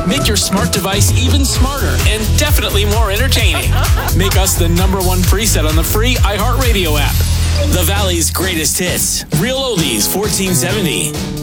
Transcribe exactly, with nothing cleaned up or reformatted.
Make your smart device even smarter and definitely more entertaining. Make us the number one preset on the free iHeartRadio app. The Valley's greatest hits. Real Oldies fourteen seventy.